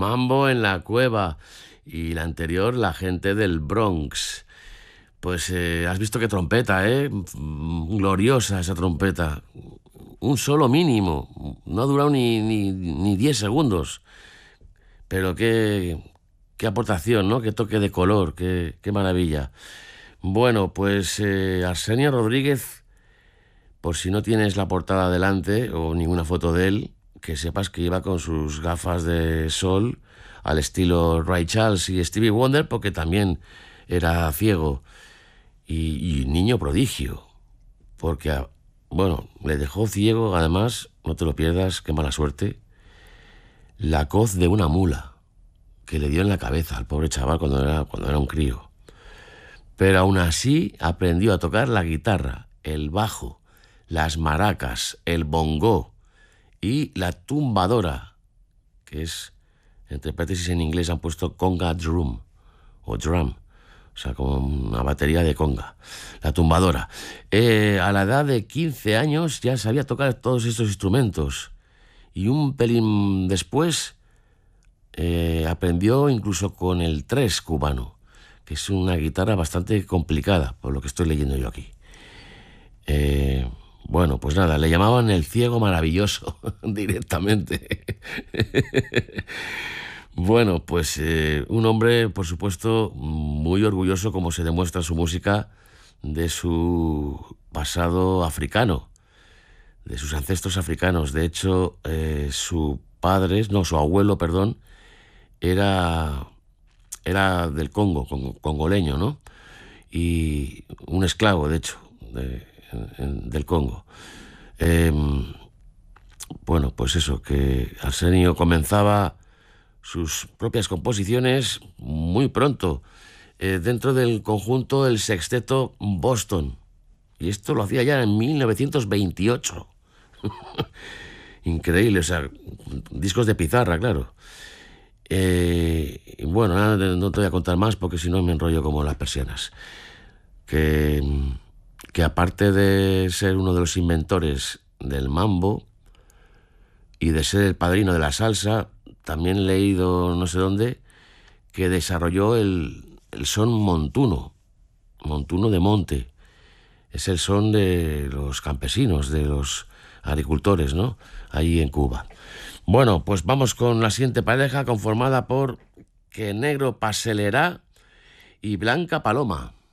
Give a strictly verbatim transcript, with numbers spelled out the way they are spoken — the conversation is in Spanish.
Mambo en la Cueva. Y la anterior, La Gente del Bronx. Pues eh, has visto qué trompeta, ¿eh? Gloriosa esa trompeta. Un solo mínimo. No ha durado ni, ni, ni diez segundos. Pero qué, qué aportación, ¿no? Qué toque de color, qué, qué maravilla. Bueno, pues eh, Arsenio Rodríguez, por si no tienes la portada delante o ninguna foto de él, que sepas que iba con sus gafas de sol al estilo Ray Charles y Stevie Wonder, porque también era ciego y, y niño prodigio, porque, bueno, le dejó ciego, además, no te lo pierdas, qué mala suerte, la coz de una mula que le dio en la cabeza al pobre chaval cuando era, cuando era un crío. Pero aún así aprendió a tocar la guitarra, el bajo, las maracas, el bongó y la tumbadora, que es, entre paréntesis en inglés han puesto conga drum o drum, o sea, como una batería de conga, la tumbadora. Eh, a la edad de quince años ya sabía tocar todos estos instrumentos y un pelín después eh, aprendió incluso con el tres cubano, que es una guitarra bastante complicada, por lo que estoy leyendo yo aquí. Eh, bueno, pues nada, le llamaban el ciego maravilloso directamente. Bueno, pues eh, un hombre, por supuesto, muy orgulloso, como se demuestra en su música, de su pasado africano, de sus ancestros africanos. De hecho, eh, su padre, no, su abuelo, perdón, era, era del Congo, con, congoleño, ¿no? Y un esclavo, de hecho, de, en, del Congo. Eh, bueno, pues eso, que Arsenio comenzaba sus propias composiciones muy pronto, eh, dentro del conjunto El Sexteto Boston. Y esto lo hacía ya en mil novecientos veintiocho. Increíble, o sea, discos de pizarra, claro. Eh, y bueno, nada, no te voy a contar más porque si no me enrollo como las persianas. Que, que aparte de ser uno de los inventores del mambo y de ser el padrino de la salsa, también he leído no sé dónde que desarrolló el, el son montuno, montuno de monte. Es el son de los campesinos, de los agricultores, ¿no? Ahí en Cuba. Bueno, pues vamos con la siguiente pareja conformada por Que Negro Paselerá y Blanca Paloma.